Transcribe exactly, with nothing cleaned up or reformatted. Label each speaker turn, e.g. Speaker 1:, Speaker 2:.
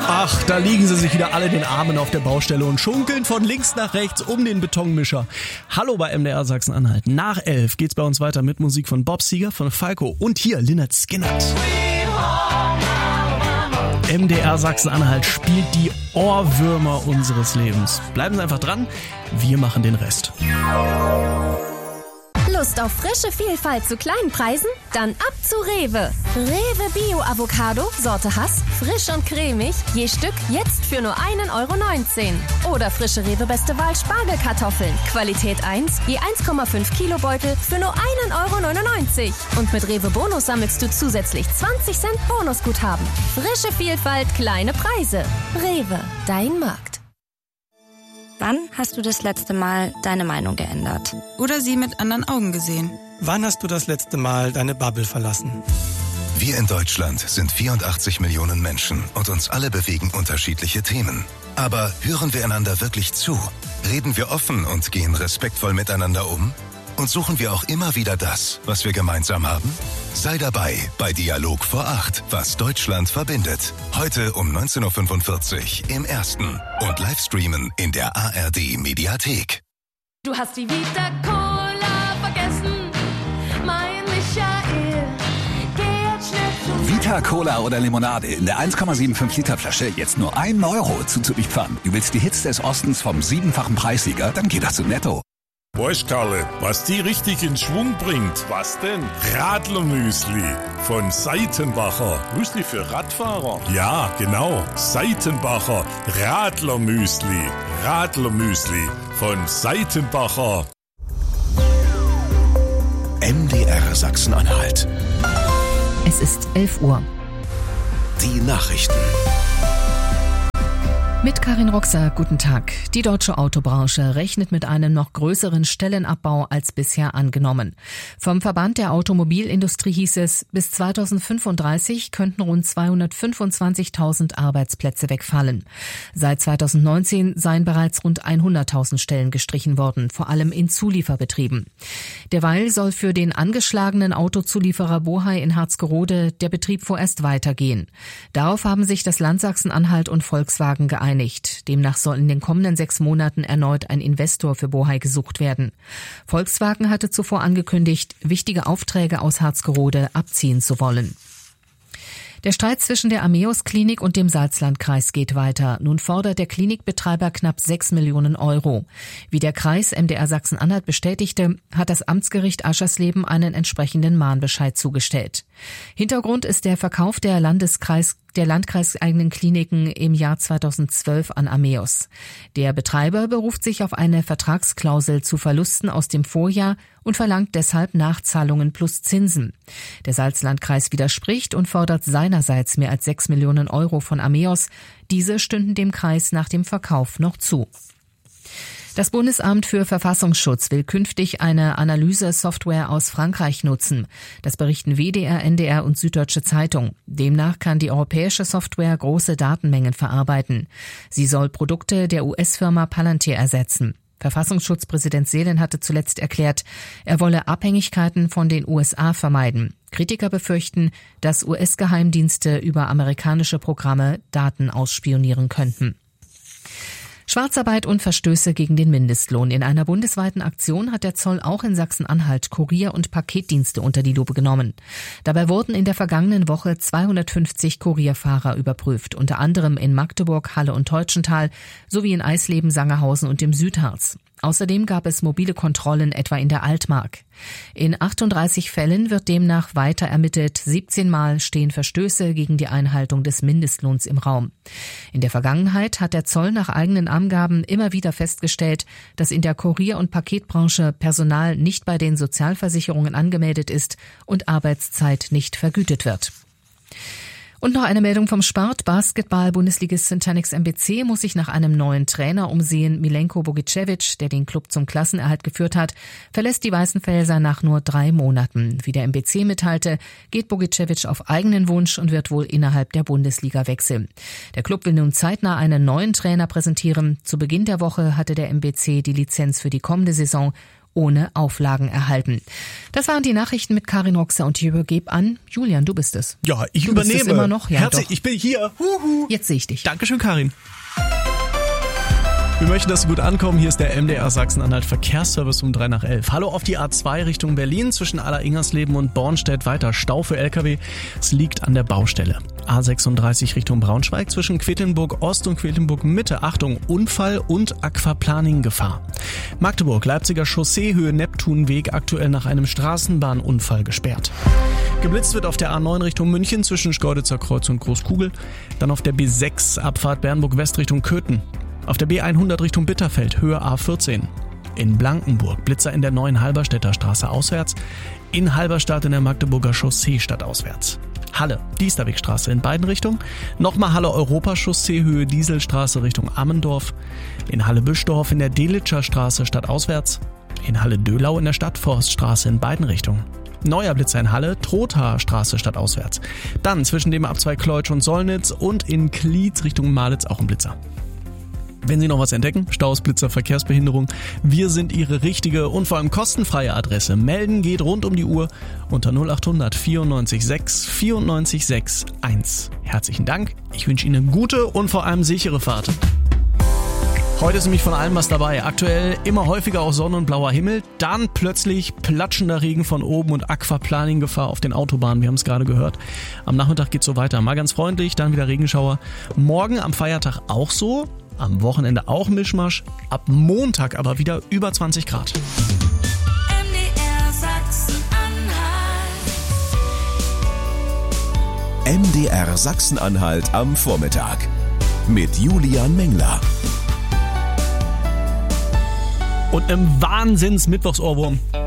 Speaker 1: Ach, da liegen sie sich wieder alle den Armen auf der Baustelle und schunkeln von links nach rechts um den Betonmischer. Hallo bei M D R Sachsen-Anhalt. Nach elf geht's bei uns weiter mit Musik von Bob Seger, von Falco und hier Lynyrd Skynyrd. M D R Sachsen-Anhalt spielt die Ohrwürmer unseres Lebens. Bleiben Sie einfach dran, wir machen den Rest.
Speaker 2: Lust auf frische Vielfalt zu kleinen Preisen? Dann ab zu Rewe. Rewe Bio Avocado, Sorte Hass, frisch und cremig, je Stück jetzt für nur ein Euro neunzehn. Oder frische Rewe Beste Wahl Spargelkartoffeln, Qualität eins, je eins Komma fünf Kilo Beutel für nur ein Euro neunundneunzig. Und mit Rewe Bonus sammelst du zusätzlich zwanzig Cent Bonusguthaben. Frische Vielfalt, kleine Preise. Rewe, dein Markt.
Speaker 3: Wann hast du das letzte Mal deine Meinung geändert?
Speaker 4: Oder sie mit anderen Augen gesehen?
Speaker 5: Wann hast du das letzte Mal deine Bubble verlassen?
Speaker 6: Wir in Deutschland sind vierundachtzig Millionen Menschen und uns alle bewegen unterschiedliche Themen. Aber hören wir einander wirklich zu? Reden wir offen und gehen respektvoll miteinander um? Und suchen wir auch immer wieder das, was wir gemeinsam haben? Sei dabei bei Dialog vor acht, was Deutschland verbindet. Heute um neunzehn Uhr fünfundvierzig im Ersten und Livestreamen in der A R D Mediathek.
Speaker 7: Du hast die Vita Cola vergessen, mein Michael. Geh jetzt schnell zu
Speaker 8: Vita Cola oder Limonade in der eins Komma fünfundsiebzig Liter Flasche jetzt nur ein Euro zuzulieferern. Du willst die Hits des Ostens vom siebenfachen Preissieger? Dann geh doch zu Netto.
Speaker 9: Weißt Karle, was die richtig in Schwung bringt? Was denn? Radlermüsli von Seitenbacher. Müsli für Radfahrer? Ja, genau. Seitenbacher Radlermüsli. Radlermüsli von Seitenbacher.
Speaker 6: M D R Sachsen-Anhalt.
Speaker 10: Es ist elf Uhr.
Speaker 6: Die Nachrichten.
Speaker 10: Mit Karin Roxer, guten Tag. Die deutsche Autobranche rechnet mit einem noch größeren Stellenabbau als bisher angenommen. Vom Verband der Automobilindustrie hieß es, bis zweitausendfünfunddreißig könnten rund zweihundertfünfundzwanzigtausend Arbeitsplätze wegfallen. Seit zweitausendneunzehn seien bereits rund hunderttausend Stellen gestrichen worden, vor allem in Zulieferbetrieben. Derweil soll für den angeschlagenen Autozulieferer Bohai in Harzgerode der Betrieb vorerst weitergehen. Darauf haben sich das Land Sachsen-Anhalt und Volkswagen geeinigt. Demnach soll in den kommenden sechs Monaten erneut ein Investor für Bohai gesucht werden. Volkswagen hatte zuvor angekündigt, wichtige Aufträge aus Harzgerode abziehen zu wollen. Der Streit zwischen der Ameos-Klinik und dem Salzlandkreis geht weiter. Nun fordert der Klinikbetreiber knapp sechs Millionen Euro. Wie der Kreis M D R Sachsen-Anhalt bestätigte, hat das Amtsgericht Aschersleben einen entsprechenden Mahnbescheid zugestellt. Hintergrund ist der Verkauf der Landeskreis der landkreiseigenen Kliniken im Jahr zweitausendzwölf an Ameos. Der Betreiber beruft sich auf eine Vertragsklausel zu Verlusten aus dem Vorjahr und verlangt deshalb Nachzahlungen plus Zinsen. Der Salzlandkreis widerspricht und fordert seinerseits mehr als sechs Millionen Euro von Ameos. Diese stünden dem Kreis nach dem Verkauf noch zu. Das Bundesamt für Verfassungsschutz will künftig eine Analyse-Software aus Frankreich nutzen. Das berichten W D R, N D R und Süddeutsche Zeitung. Demnach kann die europäische Software große Datenmengen verarbeiten. Sie soll Produkte der U S-Firma Palantir ersetzen. Verfassungsschutzpräsident Seelen hatte zuletzt erklärt, er wolle Abhängigkeiten von den U S A vermeiden. Kritiker befürchten, dass U S-Geheimdienste über amerikanische Programme Daten ausspionieren könnten. Schwarzarbeit und Verstöße gegen den Mindestlohn. In einer bundesweiten Aktion hat der Zoll auch in Sachsen-Anhalt Kurier- und Paketdienste unter die Lupe genommen. Dabei wurden in der vergangenen Woche zweihundertfünfzig Kurierfahrer überprüft, unter anderem in Magdeburg, Halle und Teutschenthal sowie in Eisleben, Sangerhausen und dem Südharz. Außerdem gab es mobile Kontrollen etwa in der Altmark. In achtunddreißig Fällen wird demnach weiter ermittelt. siebzehn Mal stehen Verstöße gegen die Einhaltung des Mindestlohns im Raum. In der Vergangenheit hat der Zoll nach eigenen Angaben immer wieder festgestellt, dass in der Kurier- und Paketbranche Personal nicht bei den Sozialversicherungen angemeldet ist und Arbeitszeit nicht vergütet wird. Und noch eine Meldung vom Sport. Basketball-Bundesligist Syntanix M B C muss sich nach einem neuen Trainer umsehen. Milenko Bogicevic, der den Club zum Klassenerhalt geführt hat, verlässt die Weißenfelser nach nur drei Monaten. Wie der M B C mitteilte, geht Bogicevic auf eigenen Wunsch und wird wohl innerhalb der Bundesliga wechseln. Der Club will nun zeitnah einen neuen Trainer präsentieren. Zu Beginn der Woche hatte der M B C die Lizenz für die kommende Saison ohne Auflagen erhalten. Das waren die Nachrichten mit Karin Roxer und ich übergebe an Julian, du bist es.
Speaker 1: Ja, ich
Speaker 10: du
Speaker 1: übernehme.
Speaker 10: Bist es immer noch? Ja,
Speaker 1: Herzlich,
Speaker 10: doch.
Speaker 1: ich bin hier. Huhu.
Speaker 10: Jetzt sehe ich dich.
Speaker 1: Dankeschön, Karin. Wir möchten, dass Sie gut ankommen. Hier ist der M D R Sachsen-Anhalt Verkehrsservice um drei nach elf. Hallo auf die A zwei Richtung Berlin zwischen Aller-Ingersleben und Bornstedt. Weiter Stau für L K W. Es liegt an der Baustelle. A sechsunddreißig Richtung Braunschweig zwischen Quedlinburg Ost und Quedlinburg Mitte. Achtung, Unfall und Aquaplaning-Gefahr. Magdeburg, Leipziger Chaussee, Höhe Neptunweg, aktuell nach einem Straßenbahnunfall gesperrt. Geblitzt wird auf der A neun Richtung München zwischen Schkeuditzer Kreuz und Großkugel. Dann auf der B sechs Abfahrt Bernburg West Richtung Köthen. Auf der B hundert Richtung Bitterfeld, Höhe A vierzehn. In Blankenburg, Blitzer in der neuen Halberstädter Straße auswärts. In Halberstadt in der Magdeburger Chaussee stadtauswärts. Halle, Diesterwegstraße in beiden Richtungen. Nochmal Halle Europachaussee, Höhe Dieselstraße Richtung Ammendorf. In Halle Büschdorf in der Delitscher Straße stadtauswärts. In Halle Dölau in der Stadtforststraße in beiden Richtungen. Neuer Blitzer in Halle, Trothaer Straße stadtauswärts. Dann zwischen dem Abzweig Kleutsch und Sollnitz und in Klietz Richtung Malitz auch ein Blitzer. Wenn Sie noch was entdecken, Staus, Blitzer, Verkehrsbehinderung, wir sind Ihre richtige und vor allem kostenfreie Adresse. Melden geht rund um die Uhr unter null acht hundert vierundneunzig sechs vierundneunzig sechs eins. Herzlichen Dank, ich wünsche Ihnen gute und vor allem sichere Fahrt. Heute ist nämlich von allem was dabei. Aktuell immer häufiger auch Sonne und blauer Himmel, dann plötzlich platschender Regen von oben und Aquaplaning-Gefahr auf den Autobahnen, wir haben es gerade gehört. Am Nachmittag geht's so weiter, mal ganz freundlich, dann wieder Regenschauer. Morgen am Feiertag auch so. Am Wochenende auch Mischmasch, ab Montag aber wieder über zwanzig Grad.
Speaker 7: M D R Sachsen-Anhalt.
Speaker 11: M D R Sachsen-Anhalt am Vormittag mit Julian Mengler.
Speaker 1: Und einem Wahnsinns-Mittwochsohrwurm.